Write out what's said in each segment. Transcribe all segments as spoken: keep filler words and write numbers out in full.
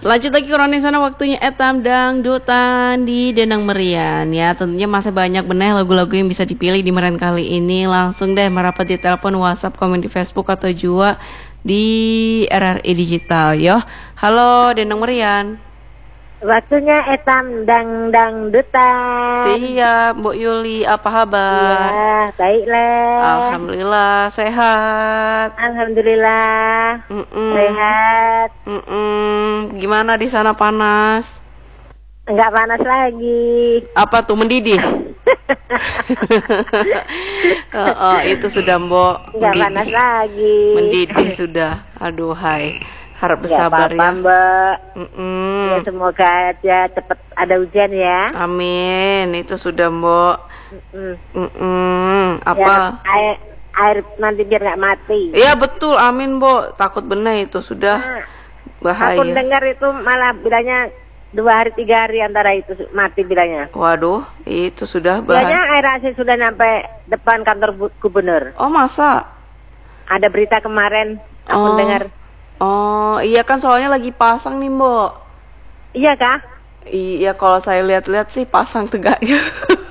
Lanjut lagi kronis sana, waktunya etam dangdutan di Denang Merian ya. Tentunya masih banyak benar lagu-lagu yang bisa dipilih di Merian kali ini. Langsung deh merapat di telepon, WhatsApp, komen di Facebook atau juga di R R I Digital yo. Halo Denang Merian. Waktunya etam dang dangdutan. Siap, Bu Yuli, apa kabar? Iya, baiklah. Alhamdulillah sehat. Alhamdulillah Mm-mm. sehat. Mm-mm. Gimana di sana, panas? Enggak panas lagi. Apa tuh, mendidih? oh, oh, itu sudah Mbok. Enggak panas lagi. Mendidih sudah. Aduh hai. Harap Enggak bersabar apa-apa, ya. Mbak. Mm-mm. Ya, semoga aja cepat ada hujan ya. Amin. Itu sudah Mbok. Mm. Mm-mm. Apa? Ya, air, air nanti biar nggak mati. Iya betul. Amin Mbok. Takut benar itu sudah Nah, bahaya. aku dengar itu malah bilangnya dua hari tiga hari antara itu mati bilangnya. Waduh, itu sudah bahaya. Bilangnya air asin sudah nyampe depan kantor bu- gubernur. Oh masa? Ada berita kemarin aku Oh. dengar. Oh iya kan, soalnya lagi pasang nih Mbok. Iya kah? Iya, kalau saya lihat-lihat sih pasang tegaknya.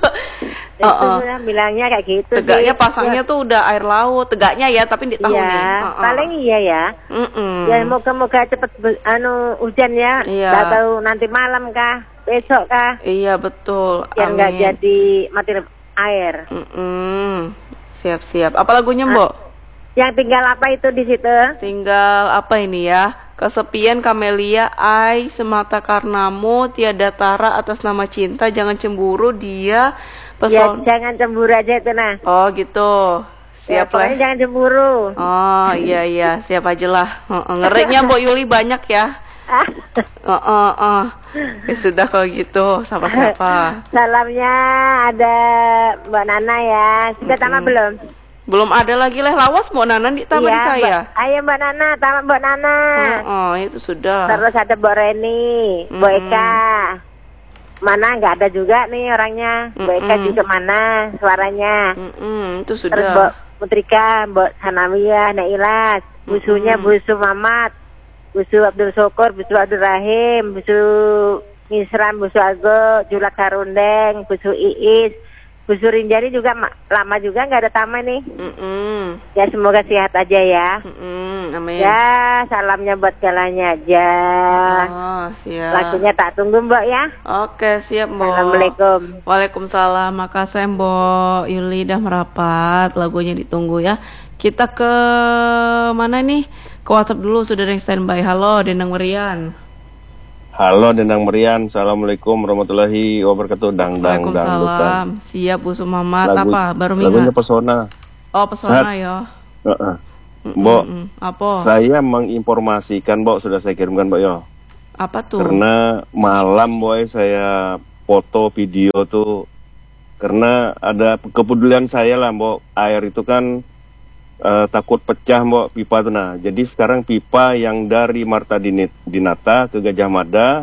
Itu Uh-uh. sudah bilangnya kayak gitu. Tegaknya sih. pasangnya tuh udah air laut. Tegaknya ya, tapi di tahu Iya, nih. Uh-uh. paling iya ya. Mm-mm. Ya moga-moga cepet be- anu hujan ya. Iya. Nggak tahu nanti malam kah, besok kah? Iya betul. Biar nggak Amin. jadi mati air. Mm-mm. Siap-siap. Apa lagunya Mbok? Yang tinggal apa itu di situ? Tinggal apa ini ya? Kesepian Kamelia, ai semata karenamu, tiada tara atas nama cinta, jangan cemburu dia Ya peson. jangan cemburu aja itu nah. Oh gitu. Ya, Siap pokoknya lah. jangan cemburu. Oh iya iya, siap aja lah. Heeh, ngeriknya Mbok Yuli banyak ya. Ah, Oh, oh, oh. Ya sudah kalau gitu, siapa-siapa. salamnya ada Mbak Nana ya. Sudah tamat belum? Belum ada lagi leh lawas Mbok Nana di taman Iya, saya. Mbak- ayo Mbak Nana, tamat Mbak Nana. Oh, oh, itu sudah. Terus ada Mbak Reni, Mbak Mm-mm. Eka. Mana nggak ada juga nih orangnya. Mbak Eka Mm-mm. juga mana suaranya. Mm-mm, itu Terus Mbak sudah. Mutrika, Mbak Sanawiyah, Nailas, busunya Mm-mm. Busu Mamat, Busu Abdul Syukur, Busu Abdul Rahim, Busu Misran, Busu Ago, Julak Karundeng, Busu Iis, Busu Rinjani juga ma- lama juga nggak ada taman nih. Mm-mm. Ya semoga sehat aja ya. Mm-mm, amin. Ya salamnya buat galanya aja. Oh, siap. Lagunya tak tunggu Mbak ya. Oke, siap Mbok. Assalamualaikum. Waalaikumsalam. Makasih Mbok Yuli dah merapat. Lagunya ditunggu ya. Kita ke mana nih? Ke WhatsApp dulu, sudah ada yang standby. Halo, Denang Merian. Halo Denang Merian, Assalamualaikum warahmatullahi wabarakatuh. Dang dang dangdutan. Waalaikumsalam. Siap Bu Sumamat. Lagu- Apa? Baru Lagunya mingat. pesona. Oh, pesona Sehat. ya. Heeh. Mm-mm, Mbok, mm. Apa? saya menginformasikan, Mbok, sudah saya kirimkan, Mbok yo. Apa tuh? Karena malam, Mbok, saya foto video tuh karena ada kepedulian saya lah, Mbok. Air itu kan eh, takut pecah, Mbok, pipa tuh. Nah, jadi sekarang pipa yang dari Marta Dinit- Dinata ke Gajah Mada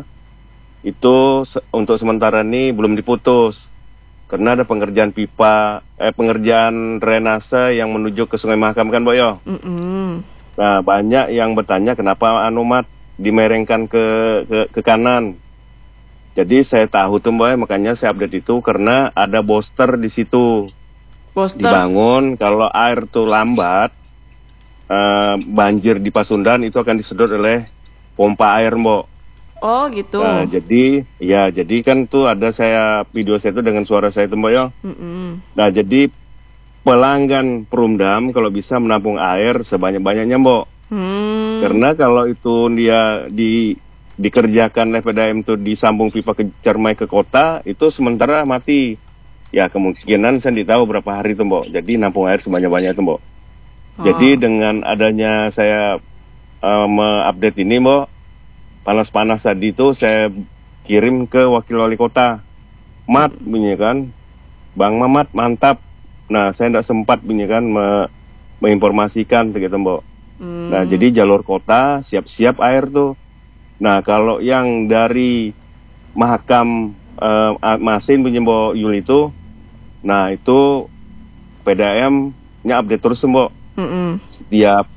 itu se- untuk sementara ini belum diputus. Karena ada pengerjaan pipa, eh pengerjaan drainase yang menuju ke Sungai Mahakam kan, Mbok yo. Mm-mm. Nah, banyak yang bertanya kenapa Anumat dimerengkan ke, ke ke kanan. Jadi saya tahu tuh Mbak, makanya saya update itu karena ada booster di situ Poster. dibangun. Kalau air tuh lambat, eh, banjir di Pasundan itu akan disedot oleh pompa air, Mbok. Oh, gitu. Nah, jadi ya jadi kan tuh ada saya video saya itu dengan suara saya tuh Mbak ya. Mm-mm. Nah, jadi pelanggan Perumdam kalau bisa menampung air sebanyak-banyaknya, Mbok. Hmm. Karena kalau itu dia di dikerjakan oleh P D A M itu disambung pipa ke Cermai ke kota, itu sementara mati. Ya kemungkinan saya tidak tahu berapa hari itu, Mbok. Jadi nampung air sebanyak-banyaknya itu, Mbok. Oh. Jadi dengan adanya saya uh, mengupdate ini, Mbok, panas-panas tadi itu saya kirim ke wakil wali kota. Mat, bunyi kan. Bang Mamat, mantap. Nah, saya tidak sempat bunyi kan me menginformasikan begitu, Mbok. Hmm. Nah, jadi jalur kota siap-siap air tuh. Nah, kalau yang dari Mahakam uh, Masin punya Mbok Yuli itu, nah itu P D A M-nya update terus tuh, Mbok. Mm-mm. Setiap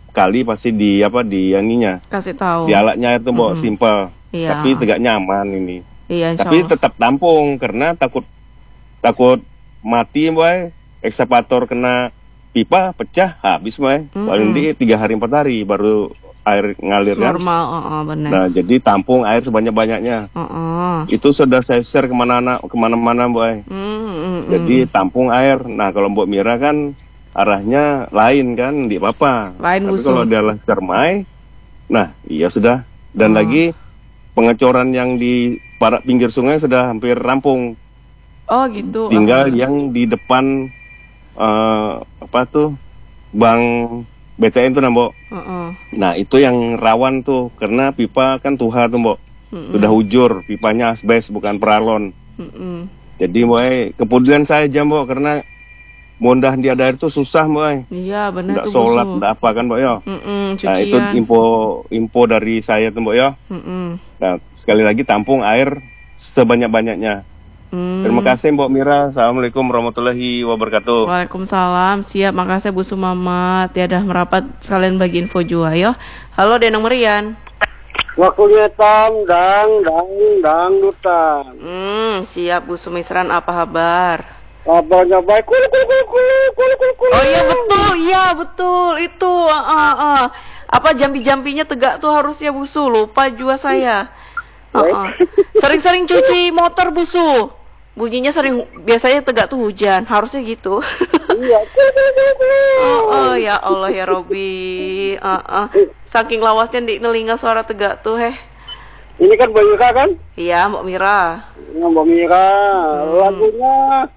kali pasti di apa di aninya Kasih tahu. di alatnya itu Mbok Mm-mm. simpel, Iya. tapi tidak nyaman ini. Iya, insya Tapi Allah. tetap tampung karena takut takut mati boy, ekskavator kena pipa pecah habis boy. Mm-mm. Paling di tiga hari empat hari baru air ngalir kan. Normal, oh, oh, benar. Nah jadi tampung air sebanyak banyaknya. Oh, oh. Itu sudah saya share kemana kemana-mana boy. Mm, mm, mm. Jadi tampung air. Nah kalau Mbok Mira kan arahnya lain kan, di apa? Lain Tapi busuk. kalau dia lah cermai, nah iya sudah. Dan Oh. lagi pengecoran yang di para pinggir sungai sudah hampir rampung. Oh gitu. Tinggal Oh. yang di depan eh, apa tuh bank B T N tuh nah, Mbok. Oh, oh. Nah itu yang rawan tuh karena pipa kan tuha tuh Mbok. Mm-mm. Sudah hujur, pipanya asbes bukan peralon. Mm-mm. Jadi Mbok, kepedulian saya aja Mbok karena mondah di ada air tuh susah Mbok. Iya benar Nggak tuh sholat, busuk. nggak apa kan Mbok ya. Mm-mm, Nah itu cucian. info info dari saya tuh Mbok ya. Mm-mm. Nah sekali lagi tampung air sebanyak-banyaknya. Mm. Terima kasih Mbok Mira. Assalamualaikum warahmatullahi wabarakatuh. Waalaikumsalam, siap, makasih Bu Sumamat. Ya dah merapat sekalian bagi info juga yo. Halo Denang Merian. Waktunya tam, dang, dang, dang, dutan. Hmm, siap Bu Sumisran, apa kabar? Kabarnya baik, kulu, kulu, kulu, kulu, kulu, kulu, kulu. Oh iya betul, iya betul, itu ah, ah, ah. Apa jampi-jampinya tegak tuh harusnya Busu, lupa juga saya. Ah, ah. Sering-sering cuci motor Busu, bunyinya sering, biasanya tegak tuh hujan, harusnya gitu. Iya, kulu, kulu, kulu, kulu. Oh, oh ya Allah ya Robi, ah, ah. Saking lawasnya di telinga suara tegak tuh heh. Ini kan Mbak Mira kan? Iya Mbak Mira. Mbak Mira, Hmm. lagunya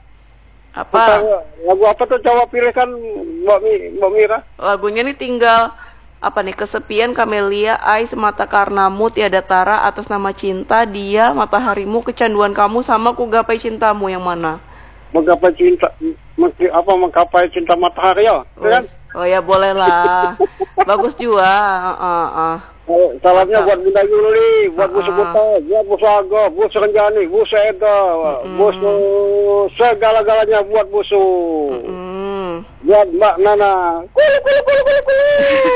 Apa? lagu apa tuh coba pilih kan Mbak, Mi, Mbak Mira? Lagunya nih tinggal apa nih, kesepian Kamelia, Ais, mata karenamu tiada tara, atas nama cinta, dia, mataharimu, kecanduan kamu, sama ku gapai cintamu, yang mana? Menggapai cinta, meng- apa menggapai cinta matahari ya? Itu kan? Oh ya boleh lah. Bagus juga. Ah, ah, ah. Oh, salamnya Mantap. buat Bunda Yuli, buat Bu Ah. Sebuta, buat Bu Saga, Bu Serenjani, Bu Seda, Bu Su- segala-galanya buat Bu Su. Hmm. Buat Mbak Nana. Kulu, kulu, kulu, kulu, kulu.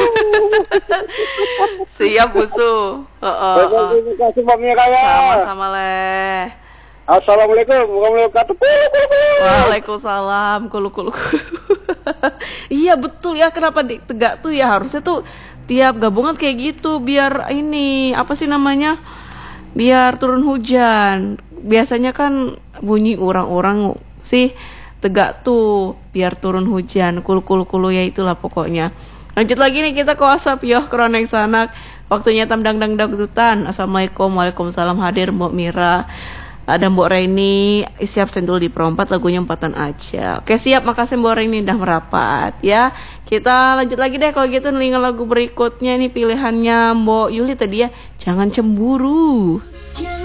Siap Busu. Oh, oh, oh. Terima kasih Mbak Mira ya. Sama-sama leh. Assalamualaikum warahmatullahi wabarakatuh. Kulu, kulu, kulu. Waalaikumsalam, kulu kulu kulu. Iya betul ya, kenapa di tegak tuh ya, harusnya tuh tiap gabungan kayak gitu biar ini apa sih namanya, biar turun hujan. Biasanya kan bunyi orang-orang sih tegak tuh biar turun hujan, kulu kulu kulu ya, itulah pokoknya. Lanjut lagi nih kita ke WhatsApp yo, kronek sanak. Waktunya tamdang dang dangdutan. Assalamualaikum, waalaikumsalam, hadir Mbok Mira. Ada Mbok Reni, siap sendul di perompat, lagunya empatan aja. Oke siap, makasih Mbok Reni udah merapat ya. Kita lanjut lagi deh kalau gitu, nih lagu berikutnya nih pilihannya Mbok Yuli tadi ya, jangan cemburu.